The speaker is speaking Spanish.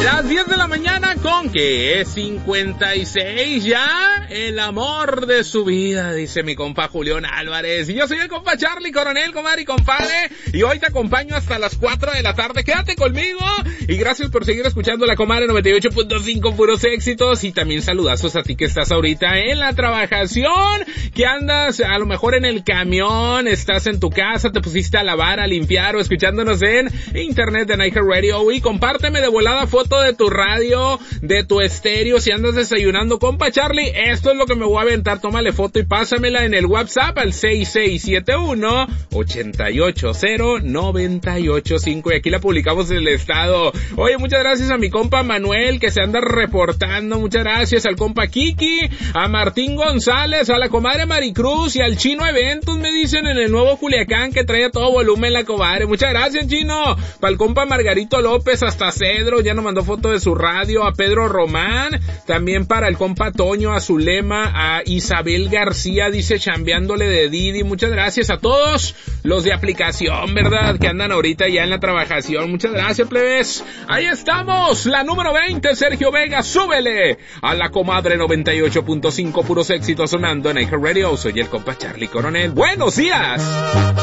Las 10 de la mañana con que es 56 ya, el amor de su vida, dice mi compa Julián Álvarez. Y yo soy el compa Charlie Coronel, comadre y compadre, y hoy te acompaño hasta las 4 de la tarde. Quédate conmigo y gracias por seguir escuchando la comadre 98.5, puros éxitos. Y también saludazos a ti que estás ahorita en la trabajación, que andas a lo mejor en el camión, estás en tu casa, te pusiste a lavar, a limpiar o escuchándonos en internet de Nike Radio. Y compárteme de volada foto de tu radio, de tu estéreo, si andas desayunando, compa Charlie, esto es lo que me voy a aventar, tómale foto y pásamela en el WhatsApp al 6671-880-985 y aquí la publicamos en el estado. Oye, muchas gracias a mi compa Manuel que se anda reportando, muchas gracias al compa Kiki, a Martín González, a la comadre Maricruz y al Chino Eventos, me dicen en el nuevo Culiacán que trae a todo volumen la comadre, muchas gracias Chino, para el compa Margarito López hasta Cedro, ya nos mandó foto de su radio, a Pedro Román, también para el compa Toño, a Zulema, a Isabel García, dice chambeándole de Didi, muchas gracias a todos los de aplicación, ¿verdad? Que andan ahorita ya en la trabajación, muchas gracias plebes, ahí estamos, la número 20, Sergio Vega, súbele a la comadre 98.5, puros éxitos sonando en Nike Radio, soy el compa Charlie Coronel, buenos días.